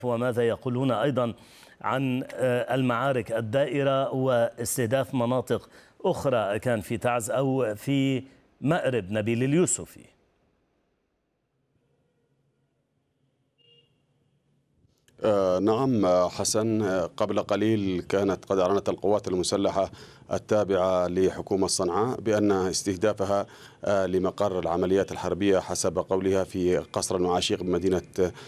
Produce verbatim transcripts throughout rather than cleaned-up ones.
وماذا يقولون أيضا عن المعارك الدائرة واستهداف مناطق أخرى كان في تعز أو في مأرب نبيل اليوسفي؟ آه نعم حسن، قبل قليل كانت قد أعلنت القوات المسلحة التابعة لحكومة صنعاء بأن استهدافها آه لمقر العمليات الحربية حسب قولها في قصر المعاشيق بمدينة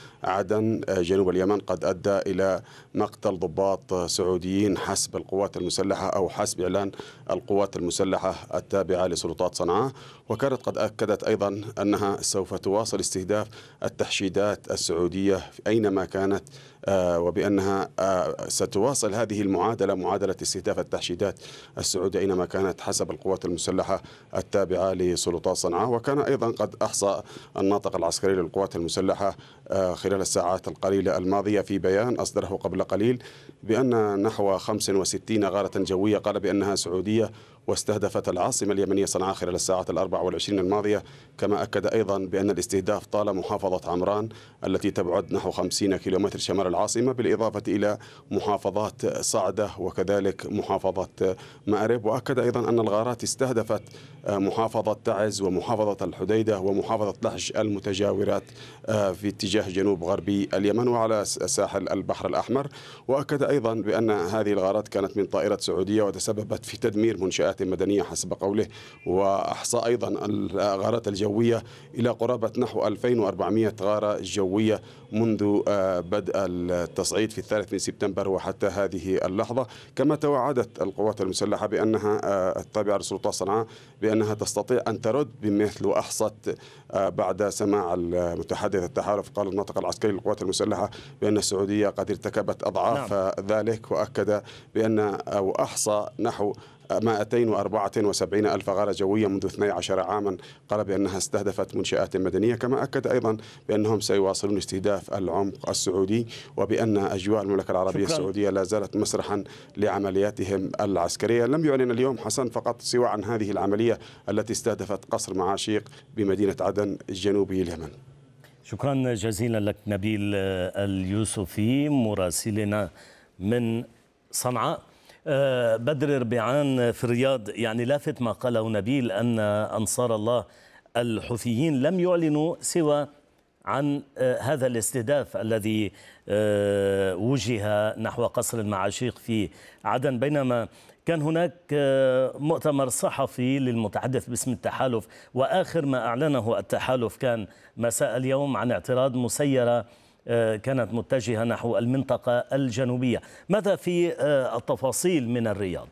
عدن آه جنوب اليمن قد أدى إلى مقتل ضباط سعوديين حسب القوات المسلحة أو حسب إعلان القوات المسلحة التابعة لسلطات صنعاء. وكانت قد أكدت أيضا أنها سوف تواصل استهداف التحشيدات السعودية أينما كانت، آه وبأنها آه ستواصل هذه المعادلة، معادلة استهداف التحشيدات السعودية أينما كانت حسب القوات المسلحة التابعة لسلطات صنعاء. وكان أيضا قد أحصى الناطق العسكري للقوات المسلحة آه خلال الساعات القليلة الماضية في بيان أصدره قبل قليل بأن نحو خمس وستين غارة جوية قال بأنها سعودية واستهدفت العاصمة اليمنية صنعاء خلال الساعات الأربع والعشرين الماضية. كما أكد أيضا بأن الاستهداف طال محافظة عمران التي تبعد نحو خمسين كيلومتر شمال العاصمة، بالإضافة إلى محافظات صعدة وكذلك محافظة مأرب. وأكد أيضا أن الغارات استهدفت محافظة تعز ومحافظة الحديدة ومحافظة لحج المتجاورات في اتجاه جنوب غربي اليمن وعلى ساحل البحر الأحمر. وأكد أيضا بأن هذه الغارات كانت من طائرة سعودية وتسببت في تدمير منشآت مدنية حسب قوله. وأحصى أيضا الغارات الجوية إلى قرابة نحو ألفين وأربعمئة غارة جوية منذ بدء التصعيد في الثالث من سبتمبر وحتى هذه اللحظة. كما توعدت القوات المسلحة بأنها التابعة لسلطات صنعاء بأنها تستطيع أن ترد بمثل. وأحصت بعد سماع المتحدث التحالف قال الناطق العسكري للقوات المسلحة بأن السعودية قد ارتكبت أضعاف نعم. ذلك. وأكد بأن أو أحصى نحو مئتين وأربعة وسبعين ألف غارة جوية منذ اثني عشر عاما قال بأنها استهدفت منشآت مدنية. كما أكد أيضا بأنهم سيواصلون استهداف العمق السعودي وبأن أجواء المملكة العربية شكرا. السعودية لا زالت مسرحا لعملياتهم العسكرية. لم يعلن اليوم حسن فقط سوى عن هذه العملية التي استهدفت قصر معاشيق بمدينة عدن جنوبي اليمن. شكرا جزيلا لك نبيل اليوسفي مراسلنا من صنعاء. بدر ربيعان في الرياض، يعني لافت ما قاله نبيل أن أنصار الله الحوثيين لم يعلنوا سوى عن هذا الاستهداف الذي وجه نحو قصر المعاشيق في عدن، بينما كان هناك مؤتمر صحفي للمتحدث باسم التحالف، وآخر ما أعلنه التحالف كان مساء اليوم عن اعتراض مسيرة كانت متجهة نحو المنطقة الجنوبية. ماذا في التفاصيل من الرياض؟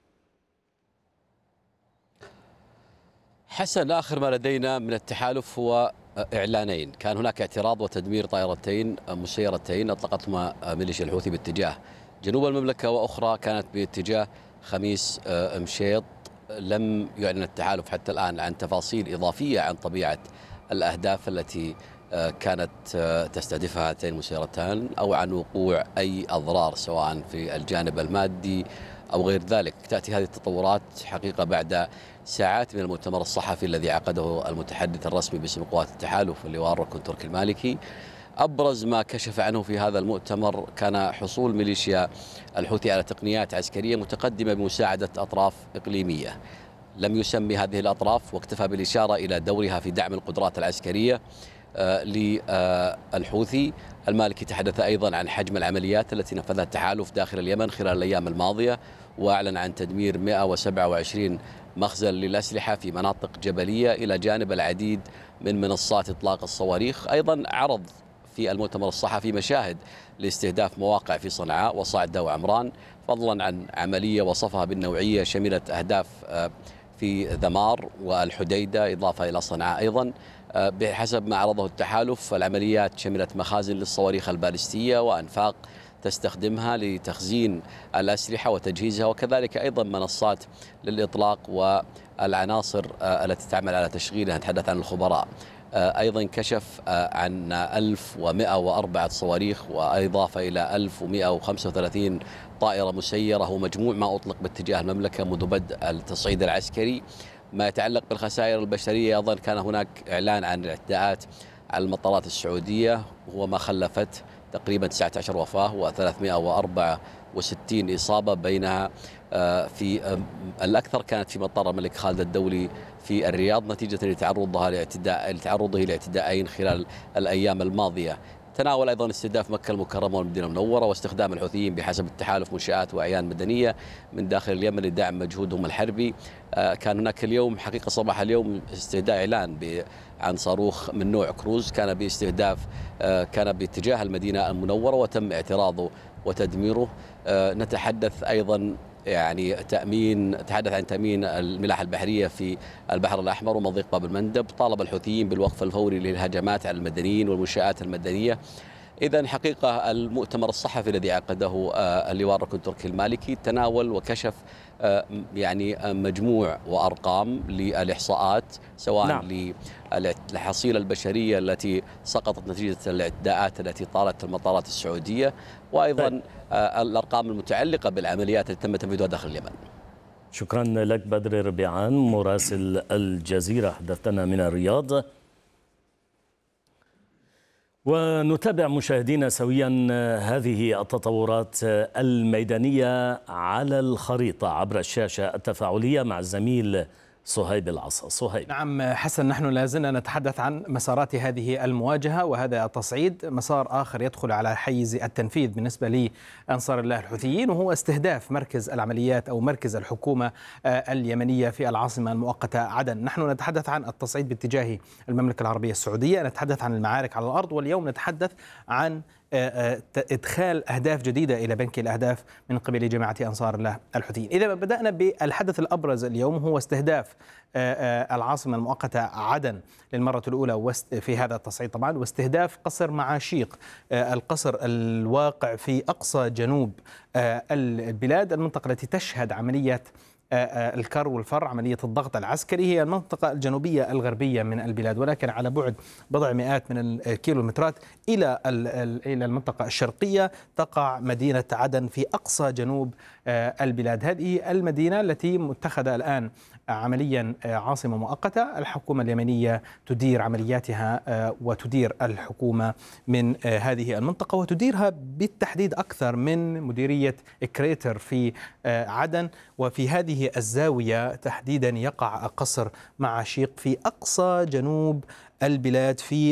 حسن، آخر ما لدينا من التحالف هو إعلانين. كان هناك اعتراض وتدمير طائرتين مسيرتين أطلقتهما ميليشيا الحوثي باتجاه جنوب المملكة، وأخرى كانت باتجاه خميس مشيط. لم يعلن التحالف حتى الآن عن تفاصيل إضافية عن طبيعة الأهداف التي كانت تستهدفها هاتين المسيرتان أو عن وقوع أي أضرار سواء في الجانب المادي أو غير ذلك. تأتي هذه التطورات حقيقة بعد ساعات من المؤتمر الصحفي الذي عقده المتحدث الرسمي باسم قوات التحالف اللواء الركن تركي المالكي. أبرز ما كشف عنه في هذا المؤتمر كان حصول ميليشيا الحوثي على تقنيات عسكرية متقدمة بمساعدة أطراف إقليمية. لم يسمي هذه الأطراف واكتفى بالإشارة إلى دورها في دعم القدرات العسكرية للحوثي. المالكي تحدث أيضا عن حجم العمليات التي نفذها التحالف داخل اليمن خلال الأيام الماضية، وأعلن عن تدمير مئة وسبعة وعشرين مخزن للأسلحة في مناطق جبلية إلى جانب العديد من منصات إطلاق الصواريخ. أيضا عرض في المؤتمر الصحفي مشاهد لاستهداف مواقع في صنعاء وصعدة وعمران، فضلا عن عملية وصفها بالنوعية شملت أهداف في ذمار والحديدة إضافة إلى صنعاء. أيضا بحسب ما عرضه التحالف العمليات شملت مخازن للصواريخ البالستية وأنفاق تستخدمها لتخزين الأسلحة وتجهيزها، وكذلك أيضا منصات للإطلاق والعناصر التي تعمل على تشغيلها. نتحدث عن الخبراء. أيضا كشف عن ألف ومئة وأربعة صواريخ وإضافة إلى ألف ومئة وخمسة وثلاثين طائرة مسيرة، هو مجموع ما أطلق باتجاه المملكة منذ بدء التصعيد العسكري. ما يتعلق بالخسائر البشرية أيضا كان هناك إعلان عن الاعتداءات على المطارات السعودية، وهو ما خلفت تقريبا تسعة عشر وفاة وثلاثمئة وأربعة وستين إصابة، بينها في الأكثر كانت في مطار الملك خالد الدولي في الرياض نتيجة لتعرضها لاعتداء لتعرضه لاعتداءين خلال الأيام الماضية. تناول أيضا استهداف مكة المكرمة والمدينة المنورة واستخدام الحوثيين بحسب التحالف منشآت وأعيان مدنية من داخل اليمن لدعم مجهودهم الحربي. كان هناك اليوم حقيقة صباح اليوم استهداء إعلان عن صاروخ من نوع كروز كان باستهداف كان باتجاه المدينة المنورة وتم اعتراضه وتدميره. نتحدث أيضا يعني تأمين تحدث عن تأمين الملاحة البحرية في البحر الأحمر ومضيق باب المندب. طالب الحوثيين بالوقف الفوري للهجمات على المدنيين والمنشآت المدنية. إذن حقيقة المؤتمر الصحفي الذي عقده اللواء الركن تركي المالكي تناول وكشف يعني مجموع وأرقام للإحصاءات سواء نعم. للحصيلة البشرية التي سقطت نتيجة الاعتداءات التي طالت المطارات السعودية، وأيضا طيب. الأرقام المتعلقة بالعمليات التي تم تنفيذها داخل اليمن. شكرا لك بدر ربيعان مراسل الجزيرة، حدثتنا من الرياض. ونتابع مشاهدينا سويا هذه التطورات الميدانية على الخريطة عبر الشاشة التفاعلية مع الزميل صهيب العصا. صهيب. نعم حسن، نحن لازلنا نتحدث عن مسارات هذه المواجهة، وهذا التصعيد مسار آخر يدخل على حيز التنفيذ بالنسبة لأنصار الله الحوثيين، وهو استهداف مركز العمليات أو مركز الحكومة اليمنية في العاصمة المؤقتة عدن. نحن نتحدث عن التصعيد باتجاه المملكة العربية السعودية، نتحدث عن المعارك على الأرض، واليوم نتحدث عن إدخال أهداف جديدة إلى بنك الأهداف من قبل جماعة أنصار الله الحوثيين. إذا بدأنا بالحدث الأبرز اليوم هو استهداف العاصمة المؤقتة عدن للمرة الأولى في هذا التصعيد طبعا، واستهداف قصر معاشيق، القصر الواقع في أقصى جنوب البلاد، المنطقة التي تشهد عملية الكر والفر، عملية الضغط العسكري. هي المنطقة الجنوبية الغربية من البلاد، ولكن على بعد بضع مئات من الكيلومترات إلى إلى المنطقة الشرقية تقع مدينة عدن في أقصى جنوب البلاد. هذه المدينة التي متخذة الآن عمليا عاصمة مؤقتة. الحكومة اليمنية تدير عملياتها وتدير الحكومة من هذه المنطقة، وتديرها بالتحديد أكثر من مديرية كريتر في عدن. وفي هذه الزاوية تحديدا يقع قصر معاشيق في أقصى جنوب البلاد في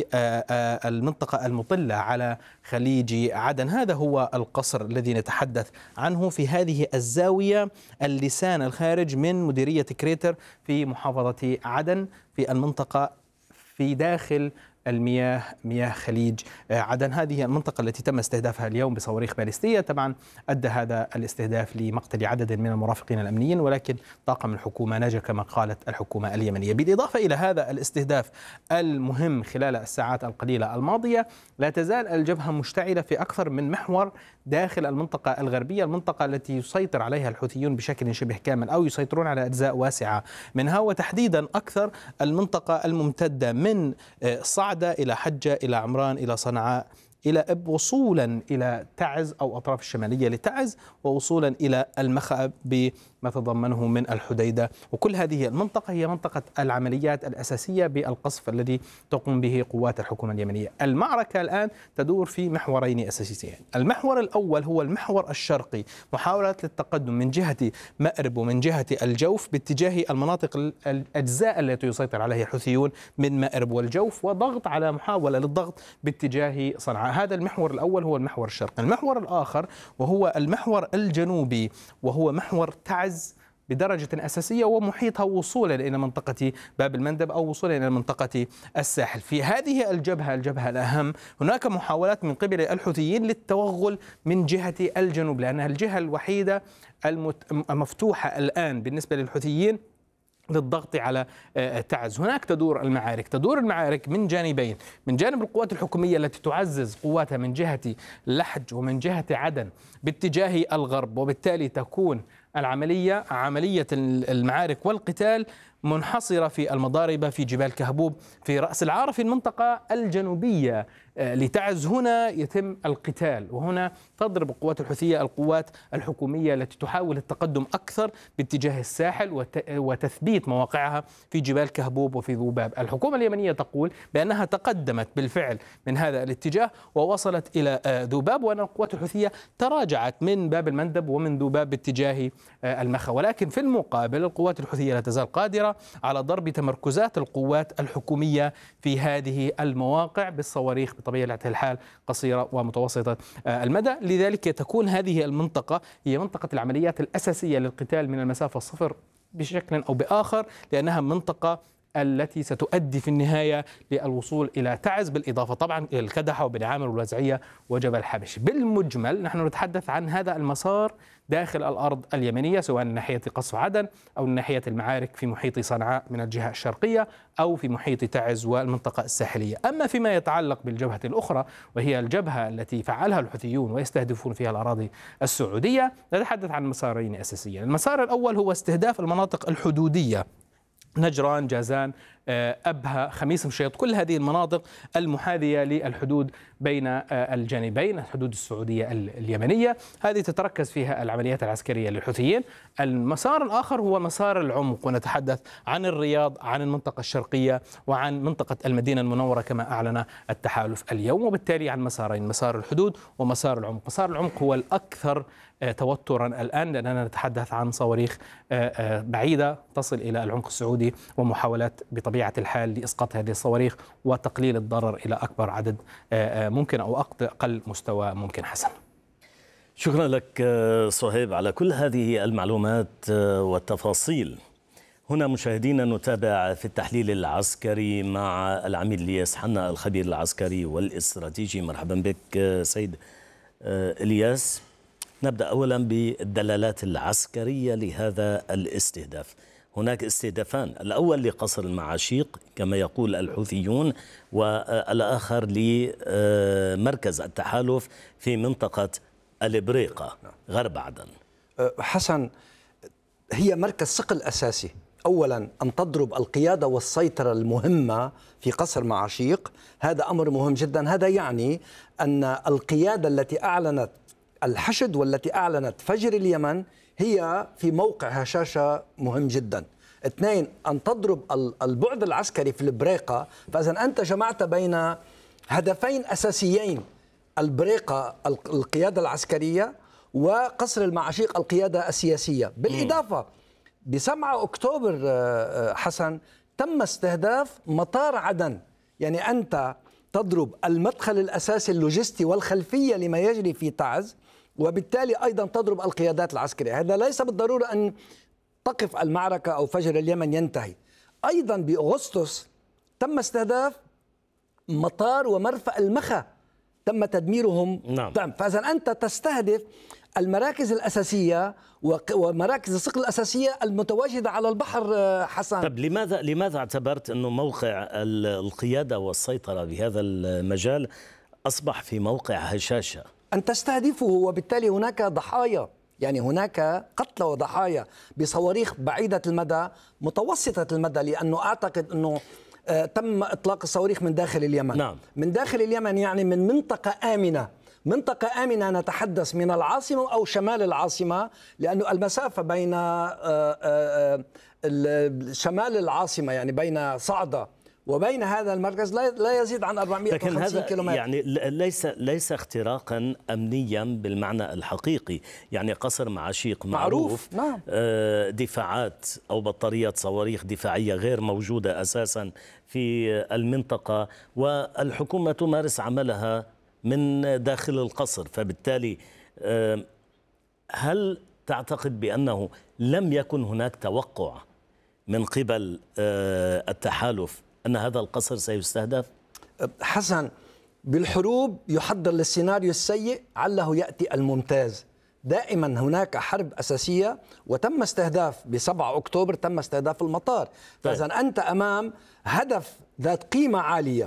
المنطقة المطلة على خليج عدن. هذا هو القصر الذي نتحدث عنه في هذه الزاوية، اللسان الخارج من مديرية كريتر في محافظة عدن في المنطقة في داخل المياه، مياه خليج عدن. هذه المنطقة التي تم استهدافها اليوم بصواريخ باليستية. طبعا أدى هذا الاستهداف لمقتل عدد من المرافقين الأمنيين، ولكن طاقم الحكومة نجا كما قالت الحكومة اليمنية. بالإضافة إلى هذا الاستهداف المهم خلال الساعات القليلة الماضية، لا تزال الجبهة مشتعلة في أكثر من محور داخل المنطقة الغربية، المنطقة التي يسيطر عليها الحوثيون بشكل شبه كامل أو يسيطرون على أجزاء واسعة منها، وتحديدا أكثر المنطقة الممتدة من صعدة إلى حجة إلى عمران إلى صنعاء إلى إب، وصولا إلى تعز أو أطراف الشمالية لتعز، ووصولا إلى المخأب بما تضمنه من الحديدة. وكل هذه المنطقة هي منطقة العمليات الأساسية بالقصف الذي تقوم به قوات الحكومة اليمنية. المعركة الآن تدور في محورين أساسيين. المحور الأول هو المحور الشرقي، محاولة للتقدم من جهة مأرب ومن جهة الجوف باتجاه المناطق الأجزاء التي يسيطر عليها الحوثيون من مأرب والجوف، وضغط على محاولة للضغط باتجاه صنعاء. هذا المحور الأول هو المحور الشرقي. المحور الآخر وهو المحور الجنوبي، وهو محور تعز بدرجة أساسية ومحيطها وصولا إلى منطقة باب المندب أو وصولا إلى منطقة الساحل. في هذه الجبهة، الجبهة الأهم، هناك محاولات من قبل الحوثيين للتوغل من جهة الجنوب، لأنها الجهة الوحيدة المفتوحة الآن بالنسبة للحوثيين للضغط على تعز. هناك تدور المعارك، تدور المعارك من جانبين، من جانب القوات الحكومية التي تعزز قواتها من جهة لحج ومن جهة عدن باتجاه الغرب، وبالتالي تكون العملية عملية المعارك والقتال منحصرة في المضاربة، في جبال كهبوب، في رأس العارة، في المنطقة الجنوبية لتعز. هنا يتم القتال، وهنا تضرب القوات الحوثية القوات الحكومية التي تحاول التقدم أكثر باتجاه الساحل وتثبيت مواقعها في جبال كهبوب وفي ذوباب. الحكومة اليمنية تقول بأنها تقدمت بالفعل من هذا الاتجاه ووصلت إلى ذوباب، وأن القوات الحوثية تراجعت من باب المندب ومن ذوباب باتجاه المخا. ولكن في المقابل القوات الحوثية لا تزال قادرة على ضرب تمركزات القوات الحكومية في هذه المواقع بالصواريخ بطبيعة الحال قصيرة ومتوسطة المدى. لذلك تكون هذه المنطقة هي منطقة العمليات الأساسية للقتال من المسافة الصفر بشكل أو بآخر، لأنها منطقة التي ستؤدي في النهاية للوصول إلى تعز، بالإضافة طبعا إلى الكدحة وبن عامر والوزعية وجبل حبش. بالمجمل نحن نتحدث عن هذا المسار داخل الأرض اليمنية، سواء من ناحية قصف عدن أو من ناحية المعارك في محيط صنعاء من الجهة الشرقية أو في محيط تعز والمنطقة الساحلية. أما فيما يتعلق بالجبهة الأخرى وهي الجبهة التي فعلها الحوثيون ويستهدفون فيها الأراضي السعودية، نتحدث عن مسارين أساسيين. المسار الأول هو استهداف المناطق الحدودية، نجران، جازان، أبها، خميس مشيط، كل هذه المناطق المحاذية للحدود بين الجانبين، الحدود السعودية اليمنية، هذه تتركز فيها العمليات العسكرية للحوثيين. المسار الآخر هو مسار العمق، ونتحدث عن الرياض، عن المنطقة الشرقية، وعن منطقة المدينة المنورة كما أعلن التحالف اليوم، وبالتالي عن مسارين، مسار الحدود ومسار العمق. مسار العمق هو الأكثر توترا الآن، لأننا نتحدث عن صواريخ بعيدة تصل إلى العمق السعودي ومحاولات بطبيعة الحال لإسقاط هذه الصواريخ وتقليل الضرر إلى أكبر عدد ممكن أو أقل مستوى ممكن. حسن، شكرا لك صهيب على كل هذه المعلومات والتفاصيل. هنا مشاهدينا نتابع في التحليل العسكري مع العميد الياس حنا الخبير العسكري والاستراتيجي. مرحبا بك سيد الياس. نبدأ أولا بالدلالات العسكرية لهذا الاستهداف. هناك استهدافان، الأول لقصر المعاشيق كما يقول الحوثيون، والآخر لمركز التحالف في منطقة البريقة غرب عدن. حسن، هي مركز صقل أساسي. أولا أن تضرب القيادة والسيطرة المهمة في قصر معاشيق، هذا أمر مهم جدا. هذا يعني أن القيادة التي أعلنت الحشد والتي أعلنت فجر اليمن هي في موقع هشاشة مهم جدا. اثنين، أن تضرب البعد العسكري في البريقة. فإذا أنت جمعت بين هدفين أساسيين، البريقة القيادة العسكرية وقصر المعاشيق القيادة السياسية. بالإضافة بسبعة أكتوبر حسن تم استهداف مطار عدن، يعني أنت تضرب المدخل الأساسي اللوجستي والخلفية لما يجري في تعز، وبالتالي أيضا تضرب القيادات العسكرية. هذا ليس بالضرورة أن تقف المعركة أو فجر اليمن ينتهي. أيضا بأغسطس تم استهداف مطار ومرفأ المخا، تم تدميرهم. نعم. تم. فإذا أنت تستهدف المراكز الأساسية ومراكز الصقل الأساسية المتواجدة على البحر. حسن، طب لماذا لماذا اعتبرت أنه موقع القيادة والسيطرة بهذا المجال أصبح في موقع هشاشة؟ أن تستهدفه، وبالتالي هناك ضحايا، يعني هناك قتلى وضحايا بصواريخ بعيدة المدى متوسطة المدى، لأنه أعتقد أنه تم إطلاق الصواريخ من داخل اليمن. نعم. من داخل اليمن يعني من منطقة آمنة. منطقة آمنة نتحدث من العاصمة أو شمال العاصمة، لأنه المسافة بين شمال العاصمة يعني بين صعدة وبين هذا المركز لا يزيد عن أربعمائة وخمسين كيلومتر. يعني ليس ليس اختراقا أمنيا بالمعنى الحقيقي، يعني قصر معاشيق معروف, معروف. نعم. دفاعات أو بطاريات صواريخ دفاعية غير موجودة أساسا في المنطقة، والحكومة تمارس عملها من داخل القصر. فبالتالي هل تعتقد بأنه لم يكن هناك توقع من قبل التحالف أن هذا القصر سيستهدف؟ حسن، بالحروب يحضر للسيناريو السيء عله يأتي الممتاز. دائما هناك حرب أساسية، وتم استهداف بسبعة أكتوبر تم استهداف المطار. فإذا أنت أمام هدف ذات قيمة عالية.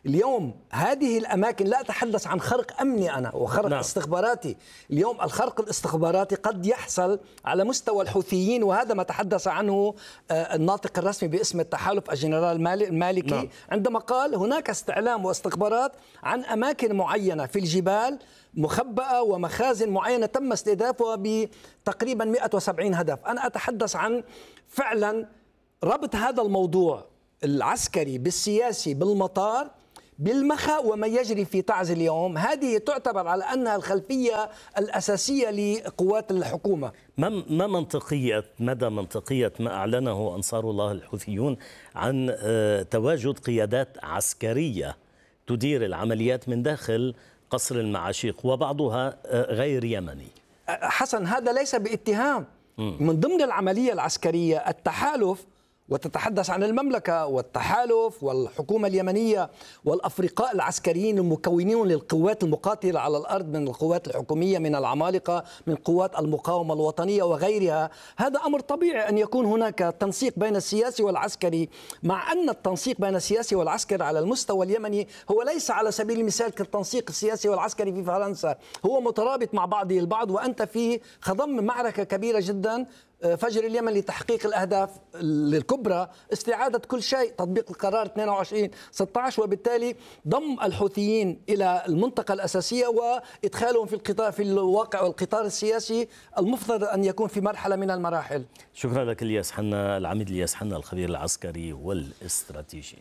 اليوم هذه الأماكن، لا أتحدث عن خرق أمني أنا وخرق نعم. استخباراتي. اليوم الخرق الاستخباراتي قد يحصل على مستوى الحوثيين، وهذا ما تحدث عنه الناطق الرسمي باسم التحالف الجنرال المالكي نعم. عندما قال هناك استعلام واستخبارات عن أماكن معينة في الجبال مخبأة ومخازن معينة تم استهدافها بتقريبا مئة وسبعين هدف. أنا أتحدث عن فعلا ربط هذا الموضوع العسكري بالسياسي بالمطار بالمخا وما يجري في تعز اليوم. هذه تعتبر على أنها الخلفية الأساسية لقوات الحكومة. ما ما منطقية مدى منطقية ما أعلنه أنصار الله الحوثيون عن تواجد قيادات عسكرية تدير العمليات من داخل قصر المعاشيق وبعضها غير يمني؟ حسن، هذا ليس باتهام. من ضمن العملية العسكرية التحالف، وتتحدث عن المملكة والتحالف والحكومة اليمنية والأفرقاء العسكريين المكونين للقوات المقاتلة على الأرض من القوات الحكومية، من العمالقة، من قوات المقاومة الوطنية وغيرها. هذا أمر طبيعي أن يكون هناك تنسيق بين السياسي والعسكري، مع أن التنسيق بين السياسي والعسكري على المستوى اليمني هو ليس على سبيل المثال كالتنسيق السياسي والعسكري في فرنسا، هو مترابط مع بعضه البعض، وأنت في خضم معركة كبيرة جدا، فجر اليمن، لتحقيق الأهداف الكبرى، استعادة كل شيء، تطبيق القرار اثنين وعشرين ستة عشر، وبالتالي ضم الحوثيين إلى المنطقة الأساسية وإدخالهم في القطار في الواقع والقطار السياسي المفترض أن يكون في مرحلة من المراحل. شكرا لك الياس حنا، العميد الياس حنا، الخبير العسكري والاستراتيجي.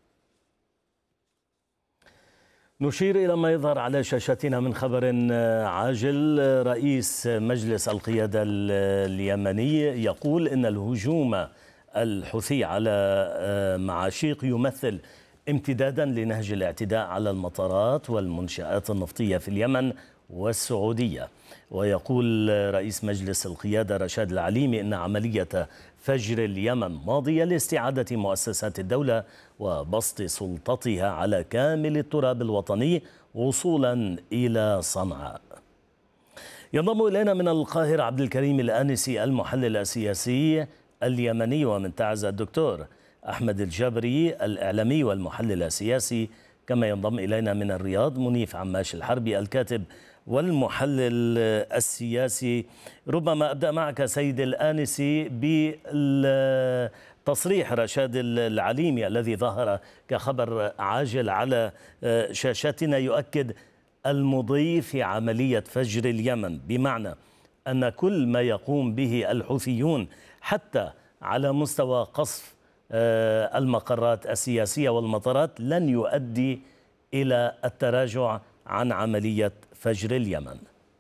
نشير إلى ما يظهر على شاشتنا من خبر عاجل. رئيس مجلس القيادة اليمني يقول إن الهجوم الحوثي على معاشيق يمثل امتدادا لنهج الاعتداء على المطارات والمنشآت النفطية في اليمن والسعودية. ويقول رئيس مجلس القيادة رشاد العليمي إن عملية فجر اليمن ماضية لاستعادة مؤسسات الدولة وبسط سلطتها على كامل التراب الوطني وصولا إلى صنعاء. ينضم إلينا من القاهرة عبد الكريم الآنسي المحلل السياسي اليمني، ومن تعز الدكتور أحمد الجبري الإعلامي والمحلل السياسي، كما ينضم إلينا من الرياض منيف عماش الحربي الكاتب والمحلل السياسي. ربما أبدأ معك سيد الآنسي بالتصريح رشاد العليمي الذي ظهر كخبر عاجل على شاشتنا، يؤكد المضي في عملية فجر اليمن، بمعنى أن كل ما يقوم به الحوثيون حتى على مستوى قصف المقرات السياسية والمطارات لن يؤدي إلى التراجع عن عملية فجر اليمن.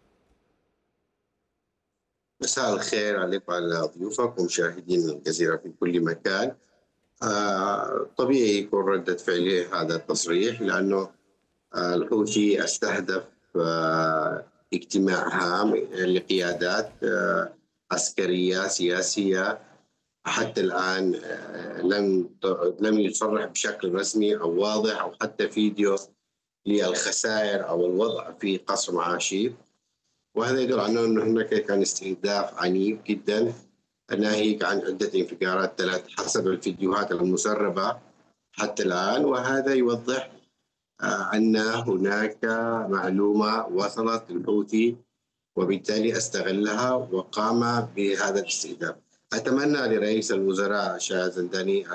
مساء الخير عليكم وعلى ضيوفك ومشاهدين الجزيرة في كل مكان. آه طبيعي يكون ردة فعلي هذا التصريح، لأنه آه الحوثي استهدف آه اجتماع هام لقيادات آه عسكرية سياسية. حتى الآن آه لم لم يصرح بشكل رسمي أو واضح أو حتى فيديو للخسائر أو الوضع في قصر معاشيق، وهذا يدل على أن هناك كان استهداف عنيف جدا ناهيك عن عدة انفجارات ثلاث حسب الفيديوهات المسربة حتى الآن. وهذا يوضح أن هناك معلومة وصلت للحوثي وبالتالي استغلها وقام بهذا الاستهداف. أتمنى لرئيس الوزراء شاه زنداني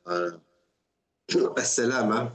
السلامة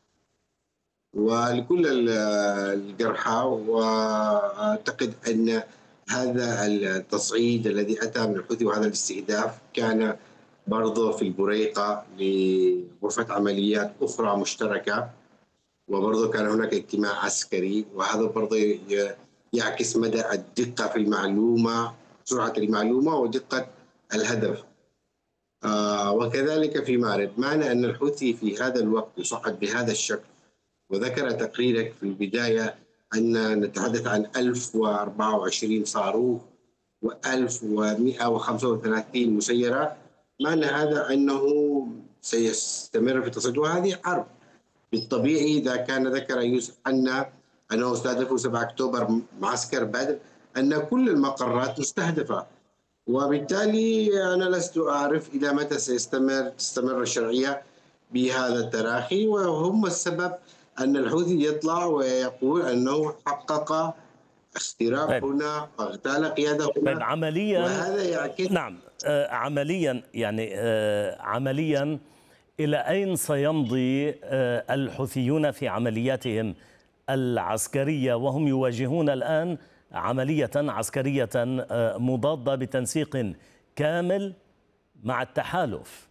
ولكل الجرحى، وأعتقد أن هذا التصعيد الذي أتى من الحوثي وهذا الاستهداف كان برضه في البريقة لغرفة عمليات أخرى مشتركة، وبرضه كان هناك اجتماع عسكري، وهذا برضه يعكس مدى الدقة في المعلومة، سرعة المعلومة ودقة الهدف. آه وكذلك في مارب، معنى أن الحوثي في هذا الوقت يصعد بهذا الشكل، وذكر تقريرك في البداية أن نتحدث عن ألف وأربعة وعشرين صاروخ وألف ومئة وخمسة وثلاثين مسيرة، معنى هذا أنه سيستمر في تصعيد، وهذه حرب. بالطبيعي إذا كان ذكر يوسف حنا أنه استهدفوا سبعة أكتوبر معسكر بدر، أن كل المقرات مستهدفة، وبالتالي أنا لست أعرف إلى متى سيستمر تستمر الشرعية بهذا التراخي، وهم السبب أن الحوثي يطلع ويقول أنه حقق اختراق طيب. هنا واغتال قيادة هنا. طيب عمليا وهذا يعكس نعم آه عمليا يعني آه عمليا إلى أين سيمضي آه الحوثيون في عملياتهم العسكرية وهم يواجهون الآن عملية عسكرية آه مضادة بتنسيق كامل مع التحالف؟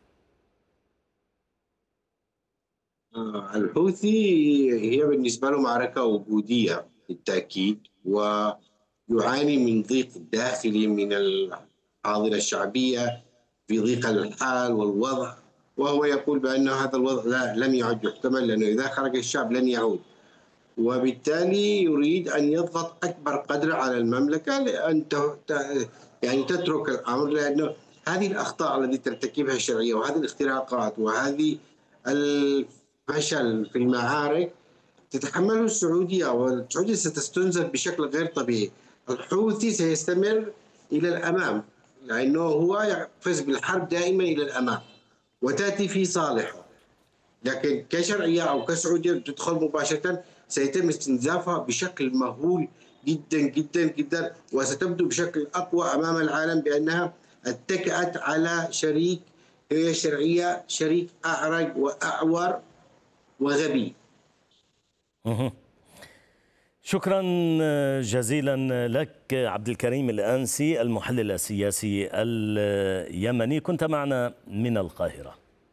الحوثي هي بالنسبة له معركة وجودية بالتأكيد، ويعاني من ضيق داخلي من الحاضنة الشعبية في ضيق الحال والوضع، وهو يقول بأن هذا الوضع لا لم يعد يحتمل، لأنه إذا خرج الشعب لن يعود، وبالتالي يريد أن يضغط أكبر قدر على المملكة لأن يعني تترك الأمر، لأنه هذه الأخطاء التي ترتكبها الشرعية وهذه الاختراقات وهذه الفشل في المعارك تتحمله السعودية، والسعودية ستستنزف بشكل غير طبيعي. الحوثي سيستمر إلى الأمام لأنه هو يقفز بالحرب دائما إلى الأمام وتأتي في صالحه، لكن كشرعية أو كسعودية تدخل مباشرة سيتم استنزافها بشكل مهول جدا جدا جدا، وستبدو بشكل أقوى أمام العالم بأنها اتكأت على شريك هي شرعية شريك أعرج وأعور وغبي. شكرا جزيلا لك عبد الكريم الأنسي المحلل السياسي اليمني، كنت معنا من القاهرة.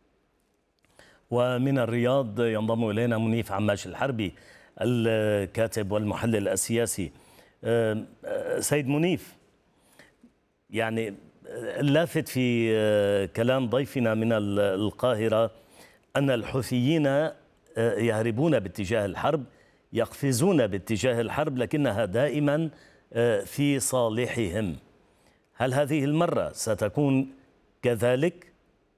ومن الرياض ينضم إلينا منيف عماش الحربي الكاتب والمحلل السياسي. سيد منيف، يعني اللافت في كلام ضيفنا من القاهرة أن الحوثيين يهربون باتجاه الحرب، يقفزون باتجاه الحرب، لكنها دائما في صالحهم. هل هذه المرة ستكون كذلك؟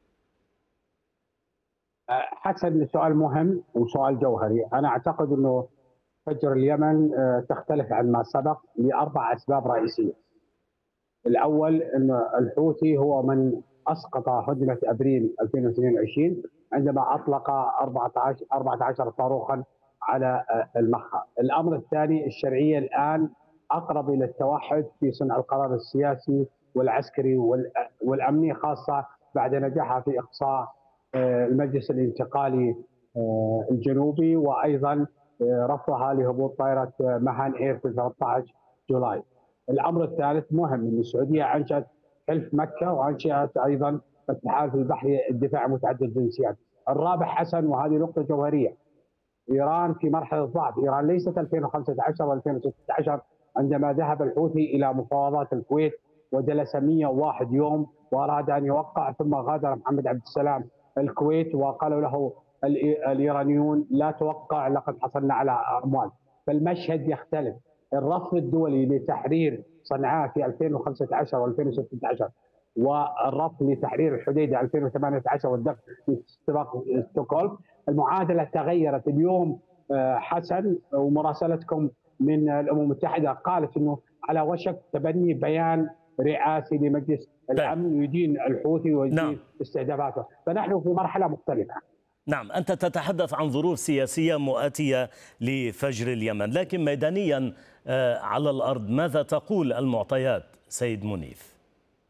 حسن، سؤال مهم وسؤال جوهري. أنا أعتقد أنه فجر اليمن تختلف عن ما سبق لأربع أسباب رئيسية. الأول أن الحوثي هو من أسقط هدنة أبريل ألفين واثنين وعشرين عندما أطلق أربعة عشر صاروخا على المخا. الأمر الثاني، الشرعية الآن أقرب إلى التوحد في صنع القرار السياسي والعسكري والأمني، خاصة بعد نجاحها في إقصاء المجلس الانتقالي الجنوبي، وأيضا رفضها لهبوط طائرة مهان اير في ثلاثة عشر جولاي. الأمر الثالث مهم، أن السعودية أنشأت حلف مكة وأنشأت أيضا التحالف البحري الدفاع متعدد الجنسيات. الرابع حسن، وهذه نقطة جوهرية، إيران في مرحلة ضعف. إيران ليست ألفين وخمسة عشر وألفين وستة عشر عندما ذهب الحوثي إلى مفاوضات الكويت وجلس مئة وواحد يوم وأراد أن يوقع، ثم غادر محمد عبد السلام الكويت وقالوا له الإيرانيون لا توقع لقد حصلنا على أموال. فالمشهد يختلف. الرفض الدولي لتحرير صنعاء في ألفين وخمسة عشر وألفين وستة عشر والرفض لتحرير الحديدة ألفين وثمانية عشر والدفع في اتفاق ستوكهولم، المعادلة تغيرت. اليوم حسن ومراسلتكم من الأمم المتحدة قالت أنه على وشك تبني بيان رئاسي لمجلس الأمن يدين الحوثي ويدين نعم. استهدافاته، فنحن في مرحلة مختلفة. نعم، أنت تتحدث عن ظروف سياسية مؤاتية لفجر اليمن، لكن ميدانيا على الأرض ماذا تقول المعطيات سيد منيف؟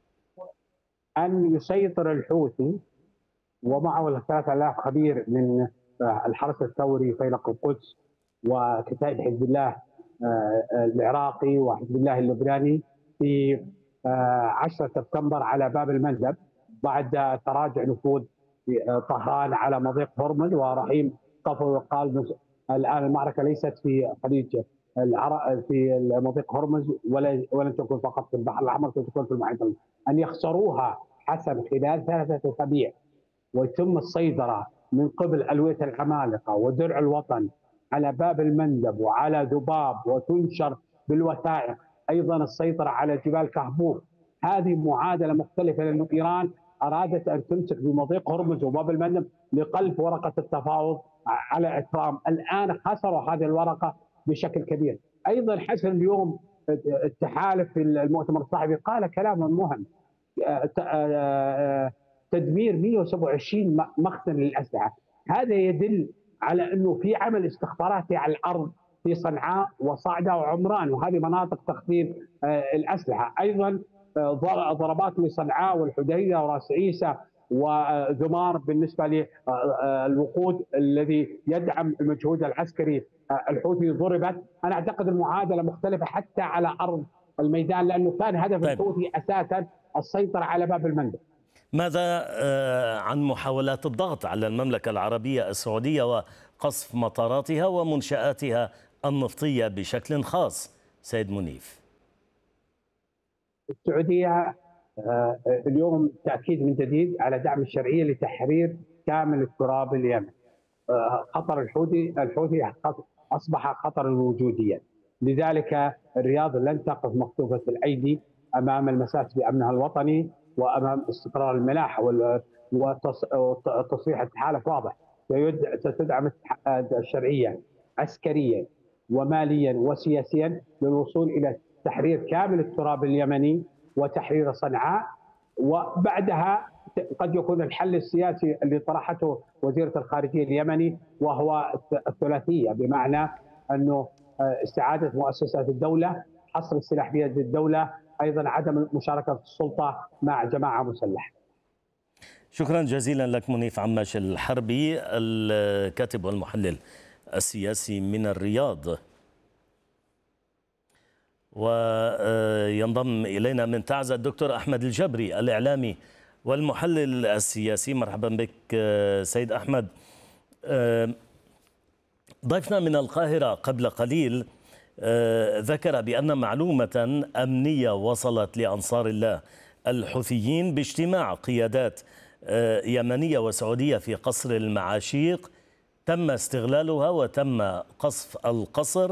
أن يسيطر الحوثي ومعه ثلاثة آلاف خبير من الحرس الثوري فيلق القدس وكتائب حزب الله العراقي وحزب الله اللبناني في عشرة سبتمبر على باب المندب، بعد تراجع نفوذ طهران على مضيق هرمز ورحيم صفوي، وقال الآن المعركة ليست في خليج العرب في مضيق هرمز ولا ولن تكون فقط في البحر الأحمر، ستكون في المحيط. أن يخسروها حسب خلال ثلاثة أسابيع ويتم السيطرة من قبل ألوية العمالقة ودرع الوطن على باب المندب وعلى ذباب، وتنشر بالوثائق أيضا السيطرة على جبال كهبوب. هذه معادلة مختلفة، لأن إيران أرادت أن تمسك بمضيق هرمز وباب المندب لقلب ورقة التفاوض على إكرام. الآن خسروا هذه الورقة بشكل كبير. أيضا حسن اليوم التحالف في المؤتمر الصحفي قال كلاما مهم، تدمير مئة وسبعة وعشرين مخزن للأسلحة. هذا يدل على أنه في عمل استخباراتي على الأرض في صنعاء وصعدة وعمران، وهذه مناطق تخزين الأسلحة. أيضا ضربات لصنعاء والحديدة وراس عيسى وذمار بالنسبة للوقود الذي يدعم المجهود العسكري الحوثي ضربت. أنا أعتقد المعادلة مختلفة حتى على أرض الميدان، لأنه كان هدف طيب. الحوثي أساسا السيطرة على باب المندب. ماذا عن محاولات الضغط على المملكة العربية السعودية وقصف مطاراتها ومنشآتها النفطية بشكل خاص سيد منيف؟ السعودية اليوم تأكيد من جديد على دعم الشرعية لتحرير كامل التراب اليمني. خطر الحوثي الحوثي أصبح خطرا وجوديا، لذلك الرياض لن تقف مكتوفة الأيدي أمام المساس بأمنها الوطني وأمام استقرار الملاحة. وتصريح التحالف واضح، ستدعم الشرعية عسكريا وماليا وسياسيا للوصول إلى تحرير كامل التراب اليمني وتحرير صنعاء. وبعدها قد يكون الحل السياسي اللي طرحته وزيرة الخارجية اليمني وهو الثلاثية، بمعنى أنه استعادة مؤسسات الدولة، حصر السلاح بيد الدولة، أيضا عدم مشاركة السلطة مع جماعة مسلحة. شكرا جزيلا لك منيف عماش الحربي، الكاتب والمحلل السياسي من الرياض. وينضم إلينا من تعزة الدكتور أحمد الجبري الإعلامي والمحلل السياسي. مرحبا بك سيد أحمد. ضيفنا من القاهرة قبل قليل ذكر بأن معلومة أمنية وصلت لأنصار الله الحوثيين باجتماع قيادات يمنية وسعودية في قصر المعاشيق تم استغلالها وتم قصف القصر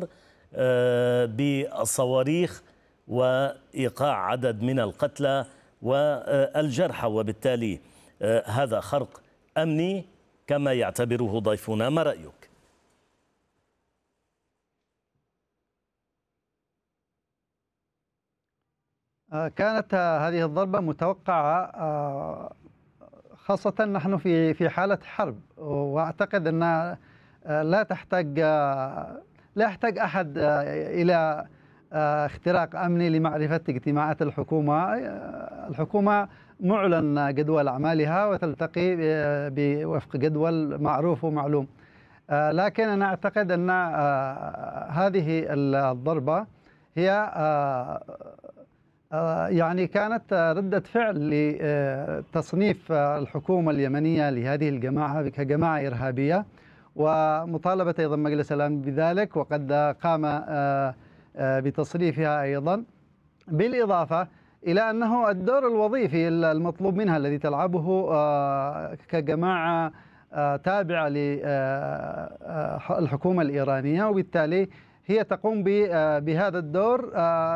بالصواريخ وإيقاع عدد من القتلى والجرحى، وبالتالي هذا خرق أمني كما يعتبره ضيفنا. ما رأيك؟ كانت هذه الضربة متوقعة، خاصة نحن في في حالة حرب، وأعتقد أن لا تحتاج لا يحتاج أحد إلى اختراق أمني لمعرفة اجتماعات الحكومة. الحكومة معلن جدول أعمالها وتلتقي بوفق جدول معروف ومعلوم، لكن أنا أعتقد أن هذه الضربة هي يعني كانت ردة فعل لتصنيف الحكومة اليمنية لهذه الجماعة كجماعة إرهابية، ومطالبة أيضا مجلس الأمن بذلك، وقد قام بتصريفها أيضا، بالإضافة إلى أنه الدور الوظيفي المطلوب منها الذي تلعبه كجماعة تابعة للحكومة الإيرانية، وبالتالي هي تقوم بهذا الدور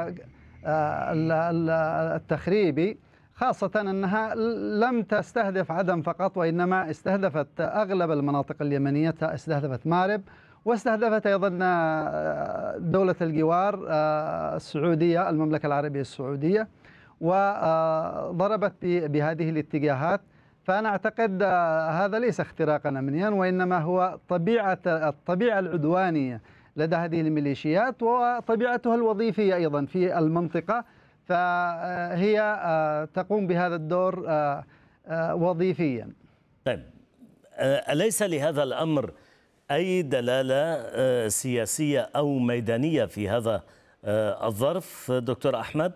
التخريبي، خاصة أنها لم تستهدف عدن فقط، وإنما استهدفت أغلب المناطق اليمنية، استهدفت مارب، واستهدفت أيضا دولة الجوار السعودية، المملكة العربية السعودية، وضربت بهذه الاتجاهات. فأنا أعتقد هذا ليس اختراقا أمنيا، وإنما هو طبيعة الطبيعة العدوانية لدى هذه الميليشيات وطبيعتها الوظيفية أيضا في المنطقة، فهي تقوم بهذا الدور وظيفيا. طيب، أليس لهذا الأمر أي دلالة سياسية أو ميدانية في هذا الظرف دكتور أحمد؟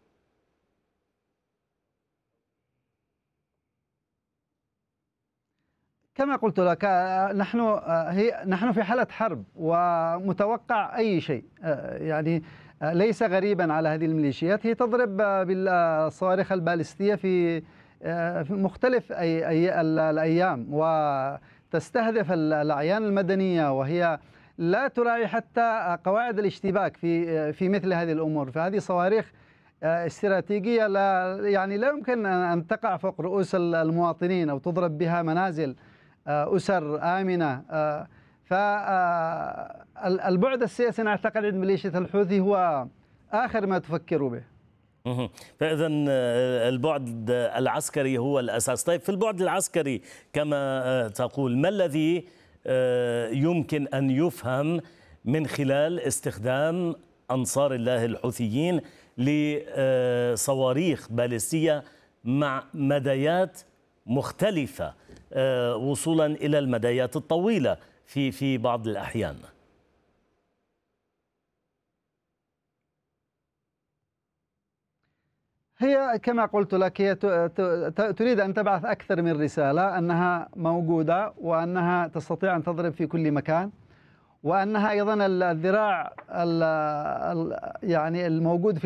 كما قلت لك، نحن هي نحن في حالة حرب، ومتوقع أي شيء، يعني ليس غريبا على هذه الميليشيات. هي تضرب بالصواريخ البالستية في مختلف أي أي الأيام، وتستهدف الأعيان المدنية، وهي لا تراعي حتى قواعد الاشتباك في في مثل هذه الأمور. فهذه صواريخ استراتيجية لا يعني لا يمكن أن تقع فوق رؤوس المواطنين أو تضرب بها منازل أسر آمنة. فالبعد السياسي أنا أعتقد عند ميليشيا الحوثي هو آخر ما تفكر به. فإذا البعد العسكري هو الأساس. طيب في البعد العسكري كما تقول، ما الذي يمكن أن يفهم من خلال استخدام أنصار الله الحوثيين لصواريخ باليستية مع مدايات مختلفة وصولا إلى المدايات الطويلة في في بعض الأحيان؟ هي كما قلت لك، هي تريد أن تبعث أكثر من رسالة أنها موجودة وأنها تستطيع أن تضرب في كل مكان، وأنها أيضا الذراع يعني الموجود في